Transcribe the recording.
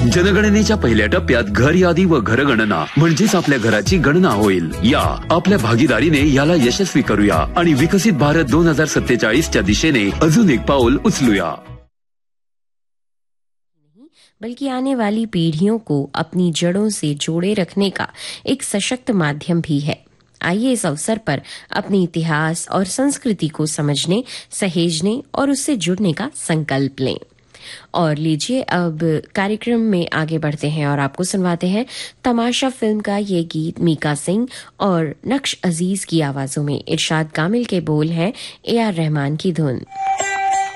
जनगणनेच्या पहिल्या टप्प्यात घर यादी व घरगणना म्हणजेच आपल्या घराची गणना होईल. या आपल्या भागीदारीने याला यशस्वी करूया आणि विकसित भारत 2047च्या दिशेने अजून एक पाऊल उचलूया. बल्कि आने वाली पीढ़ियों को अपनी जड़ों से जोड़े रखने का एक सशक्त माध्यम भी है. आइए इस अवसर पर अपने इतिहास और संस्कृति को समझने, सहेजने और उससे जुड़ने का संकल्प लें. और लीजिए अब कार्यक्रम में आगे बढ़ते हैं और आपको सुनवाते हैं तमाशा फिल्म का ये गीत मीका सिंह और नक्श अजीज की आवाजों में. इरशाद कामिल के बोल हैं, AR रहमान की धुन.